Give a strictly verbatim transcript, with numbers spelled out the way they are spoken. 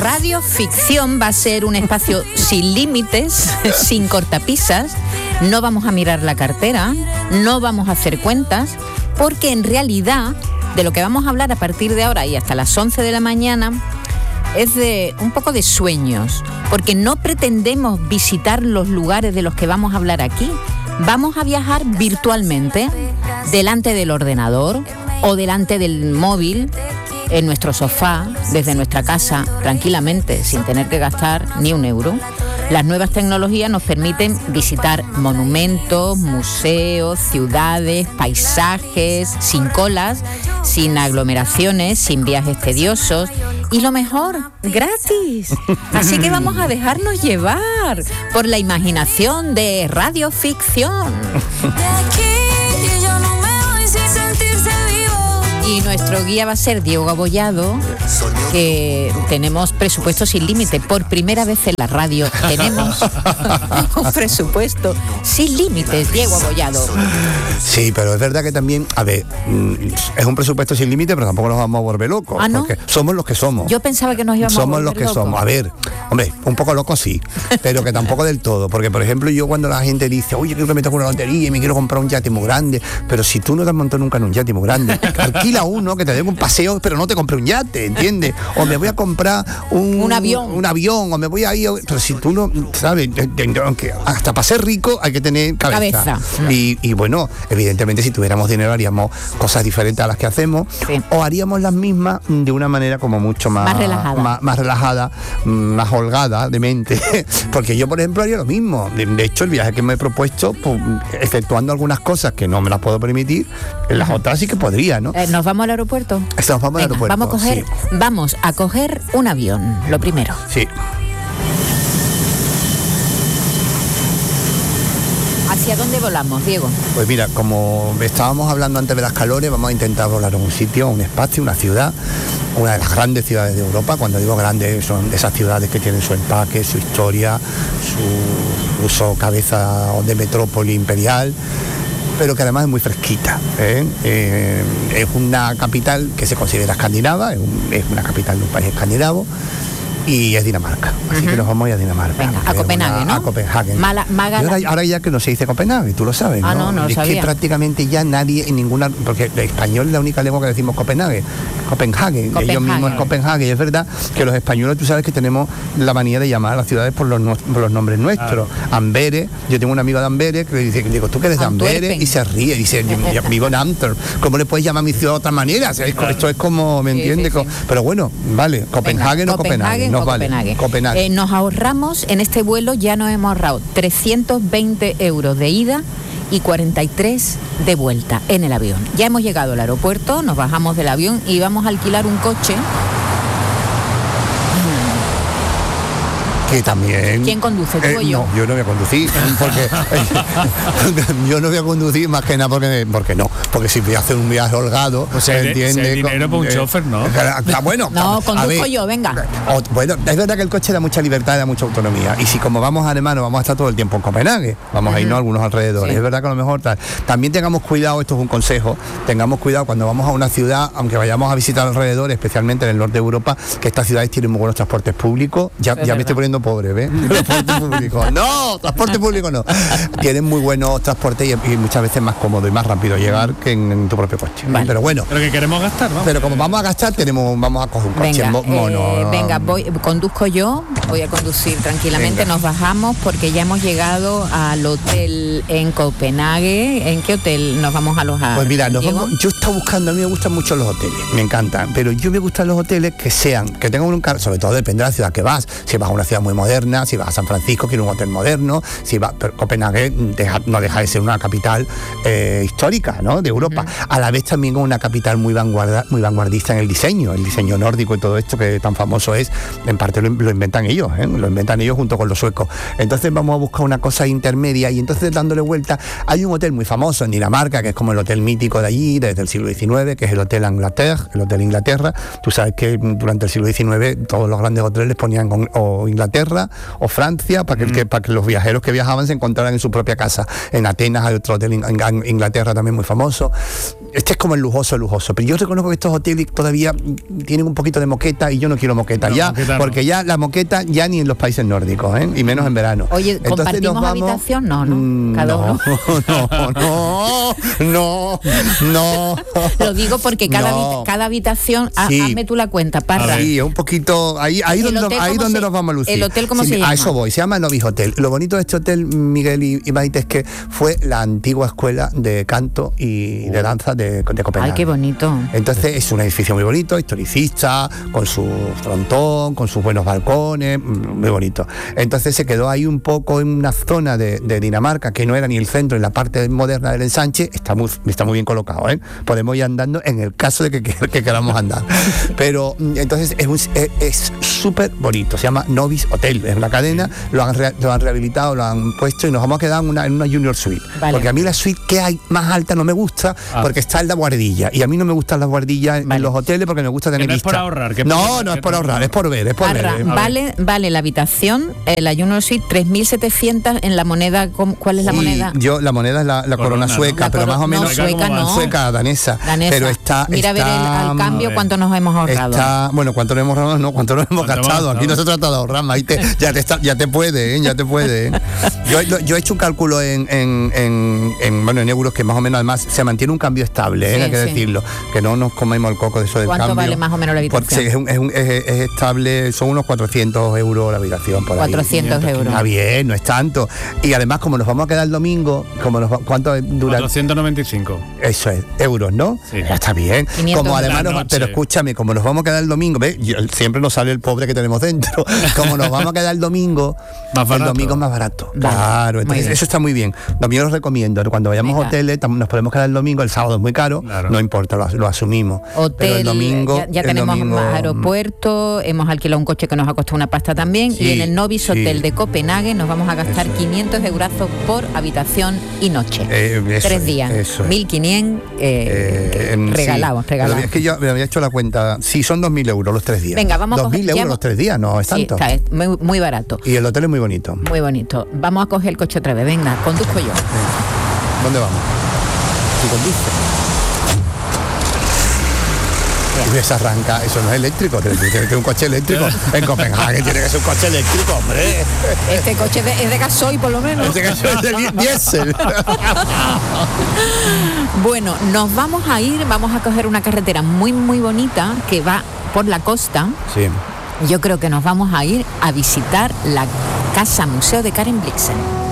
Radio Ficción va a ser un espacio sin límites, sin cortapisas. No vamos a mirar la cartera, no vamos a hacer cuentas, porque en realidad de lo que vamos a hablar a partir de ahora y hasta las once de la mañana es de un poco de sueños, porque no pretendemos visitar los lugares de los que vamos a hablar aquí. Vamos a viajar virtualmente, delante del ordenador o delante del móvil, en nuestro sofá, desde nuestra casa, tranquilamente, sin tener que gastar ni un euro. Las nuevas tecnologías nos permiten visitar monumentos, museos, ciudades, paisajes, sin colas, sin aglomeraciones, sin viajes tediosos y lo mejor, gratis. Así que vamos a dejarnos llevar por la imaginación de Radio Ficción. Y nuestro guía va a ser Diego Abollado, que tenemos presupuesto sin límite. Por primera vez en la radio tenemos un presupuesto sin límites, Diego Abollado. Sí, pero es verdad que también, a ver, es un presupuesto sin límite, pero tampoco nos vamos a volver locos. ¿Ah, no? Porque somos los que somos. Yo pensaba que nos íbamos somos a volver los que locos. somos. A ver, hombre, un poco locos sí, pero que tampoco del todo. Porque, por ejemplo, yo cuando la gente dice, oye, quiero que me toque una lotería y me quiero comprar un yate muy grande, pero si tú no te has montado nunca en un yate muy grande, alquila uno que te dé un paseo, pero no te compre un yate, ¿entiendes? O me voy a comprar un, un avión, un avión, o me voy a ir, pero si tú no sabes, aunque hasta para ser rico hay que tener cabeza. cabeza. Y, y bueno, evidentemente si tuviéramos dinero haríamos cosas diferentes a las que hacemos, sí. O haríamos las mismas de una manera como mucho más, más relajada, más, más, relajada, más holgada de mente, porque yo por ejemplo haría lo mismo. De, de hecho el viaje que me he propuesto, pues, efectuando algunas cosas que no me las puedo permitir, en las otras sí que podría, ¿no? Eh, ¿Nos vamos al aeropuerto? Nos vamos al aeropuerto. Vamos a coger, sí. vamos a coger un avión, lo primero. Sí. ¿Hacia dónde volamos, Diego? Pues mira, como estábamos hablando antes de las calores, vamos a intentar volar a un sitio, un espacio, una ciudad, una de las grandes ciudades de Europa. Cuando digo grandes, son esas ciudades que tienen su empaque, su historia, su incluso cabeza de metrópoli imperial, pero que además es muy fresquita, ¿eh? Eh, es una capital que se considera escandinava, es, un, es una capital de un país escandinavo, y es Dinamarca, así uh-huh. que nos vamos a Dinamarca. Venga, a Copenhague, una, ¿no? A Copenhague. Mala, Maga, ahora, ahora ya que no se dice Copenhague, tú lo sabes, ¿no? Ah, no, no lo es sabía. que prácticamente ya nadie en ninguna, porque el español es la única lengua que decimos Copenhague, Copenhague, Copenhague. ellos mismos es Copenhague, y es verdad que los españoles, tú sabes que tenemos la manía de llamar a las ciudades por los, por los nombres nuestros. Ah. Amberes, yo tengo un amigo de Amberes que le dice, digo, ¿tú qué eres de Amberes? Y se ríe, dice, yo, yo vivo en Amsterdam, ¿cómo le puedes llamar a mi ciudad de otra manera? O sea, es, esto es como, ¿me sí, entiendes? Sí, sí. Pero bueno, vale, Copenhague no Copenhague, nos vale. Copenhague. Eh, nos ahorramos, en este vuelo ya nos hemos ahorrado trescientos veinte euros de ida y cuarenta y tres de vuelta en el avión. Ya hemos llegado al aeropuerto, nos bajamos del avión y vamos a alquilar un coche. Que también... ¿Quién conduce, tú eh, o yo? No, yo no voy a conducir, porque yo no voy a conducir más que nada porque, porque no, porque si voy a hacer un viaje holgado, o sea, ¿entiendes? Si hay dinero para un eh, chofer, ¿no? Está bueno. No, conduzco ver, yo, venga. O, bueno, es verdad que el coche da mucha libertad y da mucha autonomía, y si como vamos a Alemania vamos a estar todo el tiempo en Copenhague, vamos uh-huh. a irnos a algunos alrededores, sí. Es verdad que a lo mejor tal. También tengamos cuidado, esto es un consejo, tengamos cuidado cuando vamos a una ciudad, aunque vayamos a visitar alrededores, especialmente en el norte de Europa, que estas ciudades tienen muy buenos transportes públicos, ya, ya me estoy poniendo pobre, ¿ves? Transporte público, no, transporte público no. Tienen muy buenos transportes y, y muchas veces más cómodo y más rápido llegar que en, en tu propio coche. Vale. Pero bueno. Pero que queremos gastar, ¿no? Pero como vamos a gastar, tenemos, vamos a coger un coche venga, mono. Eh, venga, voy, conduzco yo, voy a conducir tranquilamente, venga. Nos bajamos porque ya hemos llegado al hotel en Copenhague. ¿En qué hotel nos vamos a alojar? Pues mira, nos vamos, yo estaba buscando, a mí me gustan mucho los hoteles, me encantan, pero yo me gustan los hoteles que sean, que tengan un carro, sobre todo depende de la ciudad que vas, si vas a una ciudad muy moderna, si vas a San Francisco, quiero un hotel moderno, si va, pero Copenhague deja, no deja de ser una capital eh, histórica, ¿no? De Europa, uh-huh. A la vez también una capital muy vanguarda, muy vanguardista en el diseño, el diseño nórdico y todo esto que tan famoso es, en parte lo, lo inventan ellos, ¿eh? Lo inventan ellos junto con los suecos. Entonces vamos a buscar una cosa intermedia y entonces dándole vuelta, hay un hotel muy famoso en Dinamarca, que es como el hotel mítico de allí, desde el siglo diecinueve, que es el Hotel Angleterre, el Hotel Inglaterra. Tú sabes que durante el siglo diecinueve todos los grandes hoteles ponían con, o Inglaterra Inglaterra o Francia, para que, mm. que, para que los viajeros que viajaban se encontraran en su propia casa. En Atenas hay otro hotel, en, en Inglaterra también muy famoso. Este es como el lujoso, lujoso. Pero yo reconozco que estos hoteles todavía tienen un poquito de moqueta y yo no quiero moqueta no, ya, moqueta porque no. ya la moqueta ya ni en los países nórdicos, ¿eh? Y menos en verano. Oye, entonces, ¿compartimos vamos, habitación? No, no. Cada no, uno. no, no, no. Lo digo porque cada, no. habita, cada habitación, sí. hazme tú la cuenta, Parra. Sí, es un poquito, ahí, ahí donde, ahí donde se, nos vamos a lucir. ¿El hotel cómo sí, se llama? A eso voy, se llama Novis Hotel. Lo bonito de este hotel, Miguel y, y Maite, es que fue la antigua escuela de canto y de danza de, de Copenhague. Ay, qué bonito. Entonces es un edificio muy bonito, historicista, con su frontón, con sus buenos balcones, muy bonito. Entonces se quedó ahí un poco en una zona de, de Dinamarca que no era ni el centro, en la parte moderna del ensanche. Está muy, está muy bien colocado, ¿eh? Podemos ir andando en el caso de que, que, que queramos andar. Pero entonces es súper bonito, se llama Novis Hotel, es una cadena, lo han, re, lo han rehabilitado, lo han puesto y nos vamos a quedar en una, en una junior suite. Vale. Porque a mí la suite que hay más alta no me gusta, ah. porque está en la guardilla y a mí no me gustan las guardillas vale. en los hoteles porque me gusta tener que no vista. Es por ahorrar, que no, por, no es por ahorrar, es por ver, es por Arra, ver. Vale, vale la habitación, eh, la junior suite tres mil setecientos en la moneda. ¿Cuál es la sí, moneda? Yo la moneda es la, la corona, corona sueca, ¿no? pero coro- más o menos no, sueca, no. sueca danesa, danesa. Pero está mira está, a ver el, al cambio cuánto nos hemos ahorrado. Está, bueno, cuánto nos hemos ahorrado, no, cuánto nos hemos gastado. Aquí no se trata de ahorrar, Maite, ya te está, ya te puede, ¿eh? ya te puede. ¿eh? Yo, yo he hecho un cálculo en, en, en, en bueno en euros que más o menos además se mantiene un cambio estable, ¿eh? sí, hay que sí. decirlo, que no nos comemos el coco de eso del ¿Cuánto cambio. vale más o menos la habitación? Porque es, un, es, un, es, es estable, son unos cuatrocientos euros la habitación por cuatrocientos ahí. euros. Está bien, no es tanto. Y además como nos vamos a quedar el domingo, como nos, ¿cuánto dura? cuatrocientos noventa y cinco. Eso es, euros, ¿no? Sí. Ya está bien. Como además nos, pero escúchame, como nos vamos a quedar el domingo, ¿ves? Yo, siempre nos sale el pobre que tenemos dentro. Como nos vamos a quedar el domingo, más barato. El domingo es más barato. Vale. Claro, entonces eso está muy bien. Yo los recomiendo. Cuando vayamos Venga. a hoteles, nos podemos quedar el domingo, el sábado es muy caro, claro. no importa, lo, lo asumimos. Hotel, pero el domingo, ya, ya el tenemos domingo, más aeropuerto, hemos alquilado un coche que nos ha costado una pasta también, sí, y en el Novis sí. Hotel de Copenhague nos vamos a gastar eso. quinientos eurazos por habitación y noche. Eh, eso Tres días, eso mil quinientos eh, eh, regalados, sí. regalados. Es que yo me había hecho la cuenta, sí, son dos mil euros los tres días. Venga, vamos dos mil euros hemos, los tres días, no es tanto. Sí, está, es muy, muy barato. Y el hotel es muy bonito. Muy bonito. Vamos a coger el coche otra vez, venga, conduzco yo. Venga. ¿Dónde vamos? ¿Tú conduces? Y se arranca, eso no es eléctrico, tiene que ser un coche eléctrico. En Copenhague tiene que ser un coche eléctrico, hombre. Este coche de, es de gasoil, por lo menos. Este coche es de diésel. Bueno, nos vamos a ir, vamos a coger una carretera muy, muy bonita que va por la costa. Sí. Yo creo que nos vamos a ir a visitar la Casa Museo de Karen Blixen.